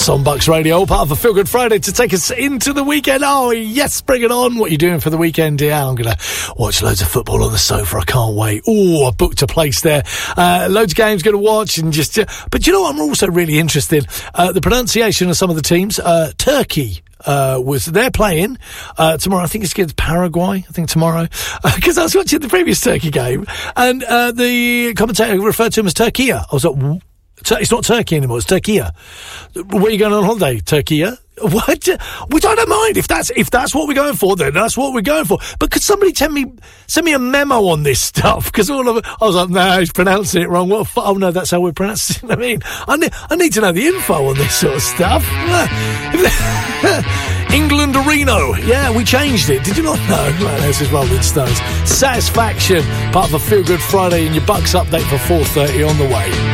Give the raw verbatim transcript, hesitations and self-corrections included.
On Bucks Radio, all part of a Feel Good Friday to take us into the weekend. Oh, yes, bring it on. What are you doing for the weekend? Yeah, I'm going to watch loads of football on the sofa. I can't wait. Oh, I booked a place there. Uh, loads of games going to watch and just... Uh, but you know what? I'm also really interested. Uh, the pronunciation of some of the teams. Uh, Turkey. Uh, was they're playing uh, tomorrow. I think it's against Paraguay. I think tomorrow, because uh, I was watching the previous Turkey game, and uh, the commentator referred to him as Turkey. I was like, it's not Turkey anymore, it's Turkey. Where are you going on holiday? Turkey? What? We don't mind if that's if that's what we're going for. Then that's what we're going for. But could somebody tell me, send me a memo on this stuff? Because all of it, I was like, no, he's pronouncing it wrong. What? Fu- oh no, that's how we're pronouncing it. I mean, I need I need to know the info on this sort of stuff. England Reno. Yeah, we changed it. Did you not know? Well, this is Rolling Stones. Satisfaction, part of a Feel Good Friday, and your Bucks update for four thirty on the way.